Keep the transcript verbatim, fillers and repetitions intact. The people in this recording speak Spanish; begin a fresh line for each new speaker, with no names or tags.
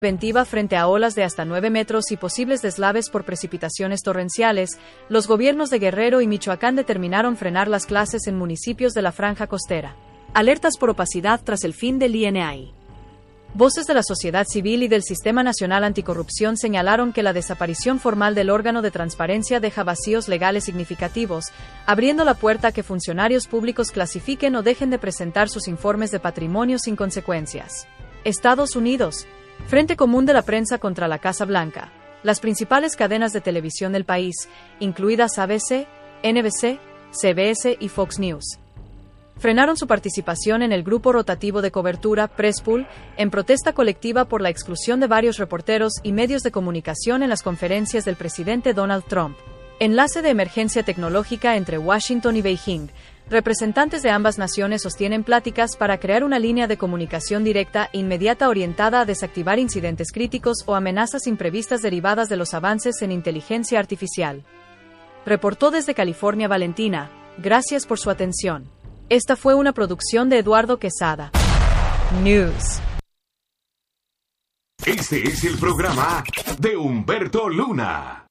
preventiva frente a olas de hasta nueve metros y posibles deslaves por precipitaciones torrenciales, los gobiernos de Guerrero y Michoacán determinaron frenar las clases en municipios de la franja costera. Alertas por opacidad tras el fin del I N A I. Voces de la sociedad civil y del Sistema Nacional Anticorrupción señalaron que la desaparición formal del órgano de transparencia deja vacíos legales significativos, abriendo la puerta a que funcionarios públicos clasifiquen o dejen de presentar sus informes de patrimonio sin consecuencias. Estados Unidos. Frente Común de la Prensa contra la Casa Blanca. Las principales cadenas de televisión del país, incluidas A B C, N B C, C B S y Fox News, frenaron su participación en el grupo rotativo de cobertura, Press Pool, en protesta colectiva por la exclusión de varios reporteros y medios de comunicación en las conferencias del presidente Donald Trump. Enlace de emergencia tecnológica entre Washington y Beijing. Representantes de ambas naciones sostienen pláticas para crear una línea de comunicación directa e inmediata orientada a desactivar incidentes críticos o amenazas imprevistas derivadas de los avances en inteligencia artificial. Reportó desde California Valentina. Gracias por su atención. Esta fue una producción de Eduardo Quesada. News.
Este es el programa de Humberto Luna.